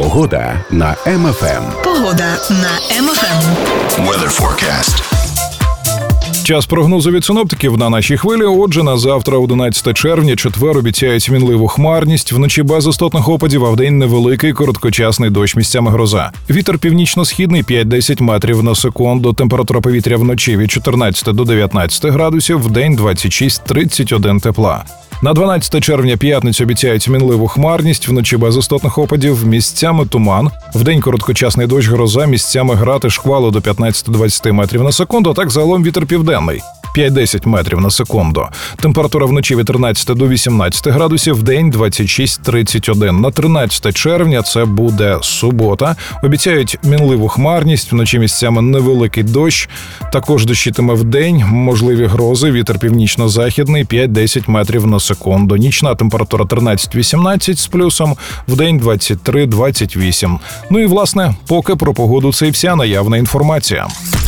Погода на МФМ. Погода на МФМ. Weather forecast. Час прогнозу від синоптиків на нашій хвилі. Отже, на завтра, 11 червня, четвер, обіцяють мінливу хмарність, вночі без істотних опадів, а вдень невеликий короткочасний дощ, місцями гроза. Вітер північно-східний 5-10 метрів на секунду. Температура повітря вночі від 14 до 19 градусів, вдень 26-31 тепла. На 12 червня, п'ятницю, обіцяють мінливу хмарність, вночі без істотних опадів, місцями туман, вдень короткочасний дощ, гроза, місцями грати, шквали до 15-20 метрів на секунду, а так загалом вітер південний. 5-10 метрів на секунду. Температура вночі від 13 до 18 градусів, вдень 26-31. На 13 червня, це буде субота, обіцяють мінливу хмарність, вночі місцями невеликий дощ, також дощитиме вдень, можливі грози, вітер північно-західний 5-10 метрів на секунду. Нічна температура 13-18 з плюсом, вдень 23-28. Ну і, власне, поки про погоду це і вся наявна інформація.